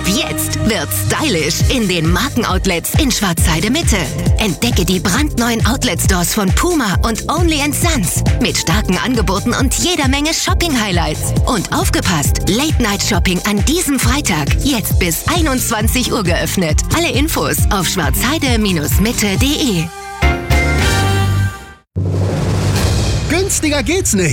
jetzt wird's stylisch in den Markenoutlets in Schwarzheide Mitte. Entdecke die brandneuen Outlet-Stores von Puma und Only & Sons mit starken Angeboten und jeder Menge Shopping-Highlights. Und aufgepasst, Late-Night-Shopping an diesem Freitag, jetzt bis 21 Uhr geöffnet. Alle Infos auf schwarzheide-mitte.de. Günstiger geht's nicht.